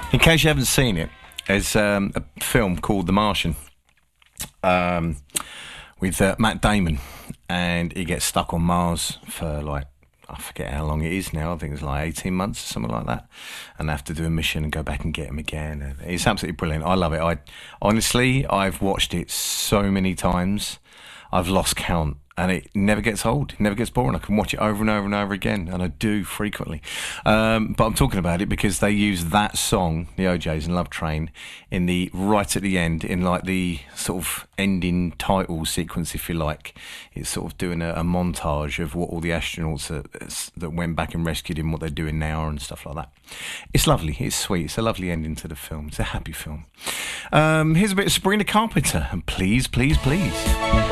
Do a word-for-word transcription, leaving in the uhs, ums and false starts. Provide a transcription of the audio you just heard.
In case you haven't seen it, there's um, a film called The Martian um, with uh, Matt Damon, and he gets stuck on Mars for like, I forget how long it is now. I think it's like eighteen months or something like that. And they have to do a mission and go back and get him again. And it's absolutely brilliant. I love it. I honestly, I've watched it so many times. I've lost count. And it never gets old, it never gets boring. I can watch it over and over and over again, and I do frequently. Um, but I'm talking about it because they use that song, the O Js and Love Train, in the right at the end, in like the sort of ending title sequence, if you like. It's sort of doing a, a montage of what all the astronauts that, that went back and rescued him, what they're doing now, and stuff like that. It's lovely, it's sweet, it's a lovely ending to the film. It's a happy film. Um, here's a bit of Sabrina Carpenter, and please, please, please.